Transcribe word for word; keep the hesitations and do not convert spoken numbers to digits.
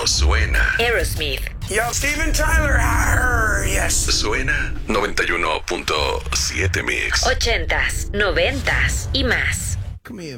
suena. Aerosmith. Yo, Steven Tyler. Arr, yes. Suena noventa y uno punto siete Mix. Ochentas, noventas y más. Come here,